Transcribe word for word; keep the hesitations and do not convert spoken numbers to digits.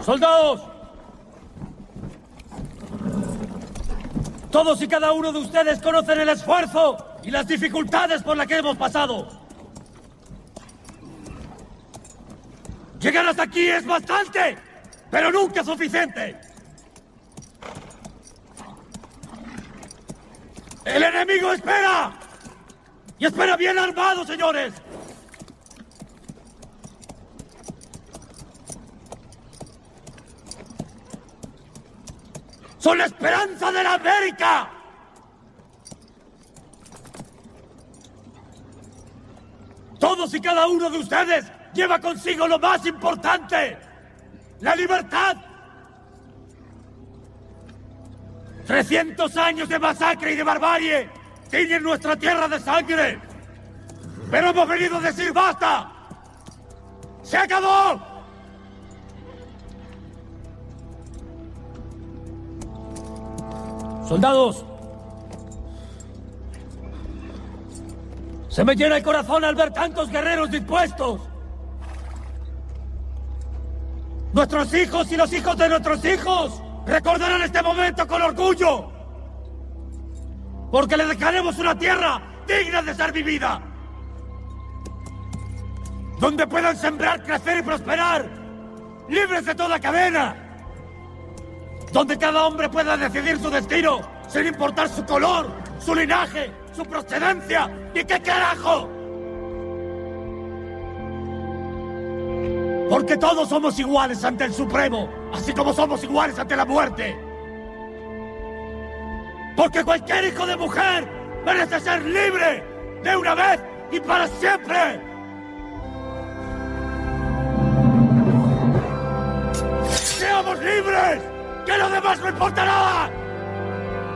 ¡Soldados! Todos y cada uno de ustedes conocen el esfuerzo y las dificultades por las que hemos pasado. Llegar hasta aquí es bastante, pero nunca suficiente. ¡El enemigo espera! ¡Y espera bien armado, señores! ¡Son la esperanza de la América! Todos y cada uno de ustedes lleva consigo lo más importante: la libertad. Trescientos años de masacre y de barbarie tiñen nuestra tierra de sangre. Pero hemos venido a decir ¡basta! ¡Se acabó! ¡Soldados! Se me llena el corazón al ver tantos guerreros dispuestos. Nuestros hijos y los hijos de nuestros hijos recordarán este momento con orgullo. Porque les dejaremos una tierra digna de ser vivida. Donde puedan sembrar, crecer y prosperar, libres de toda cadena. Donde cada hombre pueda decidir su destino, sin importar su color, su linaje, su procedencia, ni qué carajo. Porque todos somos iguales ante el Supremo, así como somos iguales ante la muerte. Porque cualquier hijo de mujer merece ser libre de una vez y para siempre. ¡Seamos libres! ¡Que lo demás no importa nada!